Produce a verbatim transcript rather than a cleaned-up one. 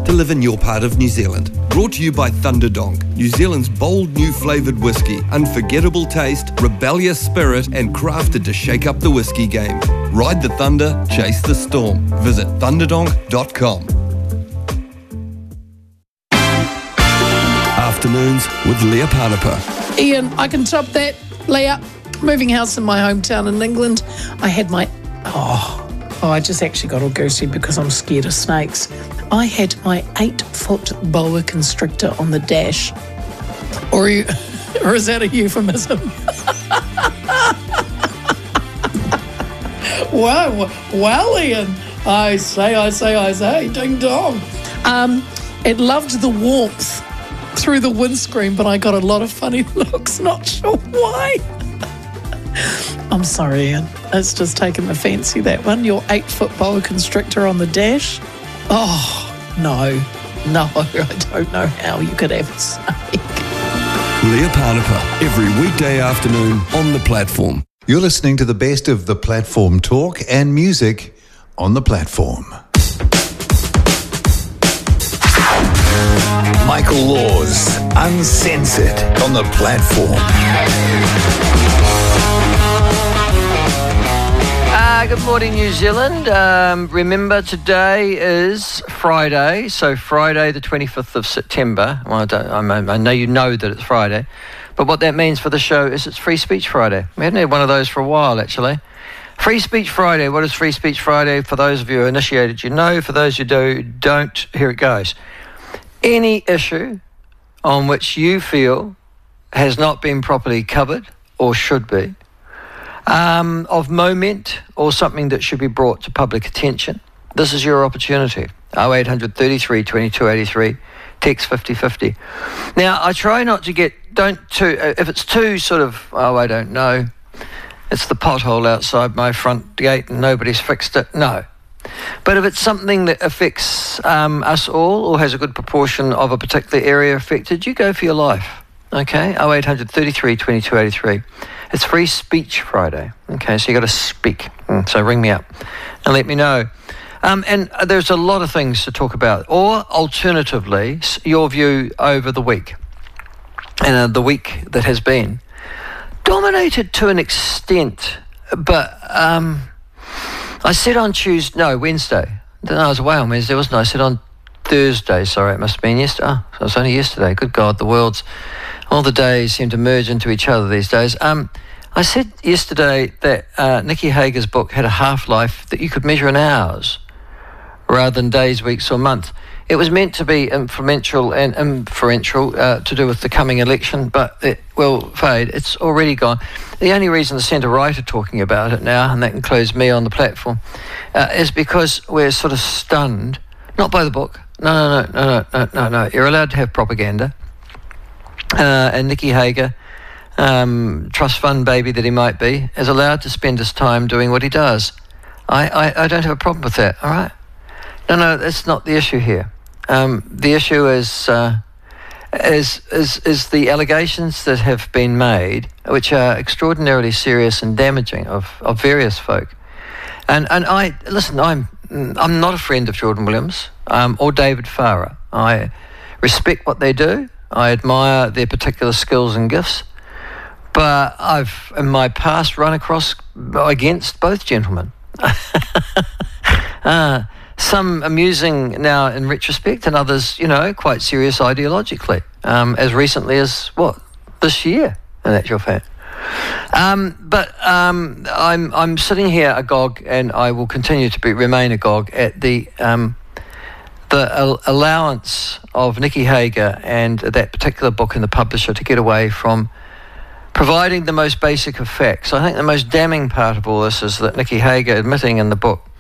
to live in your part of New Zealand. Brought to you by Thunderdonk, New Zealand's bold new flavoured whiskey. Unforgettable taste, rebellious spirit, and crafted to shake up the whiskey game. Ride the thunder, chase the storm. Visit thunderdonk dot com. Afternoons with Leah Panapa. Ian, I can top that. Leah, moving house in my hometown in England. I had my... Oh... Oh, I just actually got all goosey because I'm scared of snakes. I had my eight-foot boa constrictor on the dash. Or, you, or is that a euphemism? Wow, well, Ian. I say, I say, I say, ding dong. Um, it loved the warmth through the windscreen, but I got a lot of funny looks. Not sure why. I'm sorry, Ian. It's just taken the fancy, that one. Your eight-foot boa constrictor on the dash. Oh, no. No, I don't know how you could have a snake. Leah Panapa, every weekday afternoon on The Platform. You're listening to the best of The Platform talk and music on The Platform. Michael Laws, Uncensored on The Platform. Uh, good morning, New Zealand. Um, remember, today is Friday, so Friday the twenty-fifth of September. Well, I, don't, I, I know you know that it's Friday, but what that means for the show is it's Free Speech Friday. We hadn't had one of those for a while, actually. Free Speech Friday. What is Free Speech Friday? For those of you who are initiated, you know. For those who do, don't, here it goes. Any issue on which you feel has not been properly covered or should be, Um, of moment or something that should be brought to public attention, this is your opportunity. oh eight hundred thirty-three twenty-two eighty-three, text fifty fifty. Now, I try not to get, don't too, uh, if it's too sort of, oh, I don't know, it's the pothole outside my front gate and nobody's fixed it, no. But if it's something that affects um, us all or has a good proportion of a particular area affected, you go for your life, okay? oh eight hundred thirty-three twenty-two eighty-three. It's Free Speech Friday. Okay, so you got to speak. So ring me up and let me know. Um, and there's a lot of things to talk about. Or alternatively, your view over the week. And uh, the week that has been dominated to an extent. But um, I said on Tuesday, no, Wednesday. No, I was away on Wednesday, wasn't I? I said on Thursday, sorry, it must have been yesterday. Oh, so it was only yesterday. Good God, the world's... All the days seem to merge into each other these days. Um, I said yesterday that uh, Nikki Hager's book had a half-life that you could measure in hours rather than days, weeks or months. It was meant to be influential and inferential uh, to do with the coming election, but it will fade. It's already gone. The only reason the centre-right are talking about it now, and that includes me on the platform, uh, is because we're sort of stunned, not by the book. No, no, no, no, no, no, no. You're allowed to have propaganda. Uh, and Nikki Hager, um, trust fund baby that he might be, is allowed to spend his time doing what he does. I, I, I don't have a problem with that, all right? No, no, that's not the issue here. Um, the issue is, uh, is, is, is the allegations that have been made, which are extraordinarily serious and damaging of, of various folk. And, and I, listen, I'm, I'm not a friend of Jordan Williams um, or David Farrar. I respect what they do. I admire their particular skills and gifts, but I've, in my past, run across against both gentlemen. uh, some amusing now in retrospect, and others, you know, quite serious ideologically, um, as recently as, what, this year, in actual fact. Um, but um, I'm I'm sitting here agog, and I will continue to be remain agog at the... Um, the al- allowance of Nikki Hager and that particular book and the publisher to get away from providing the most basic of facts. I think the most damning part of all this is that Nikki Hager admitting in the book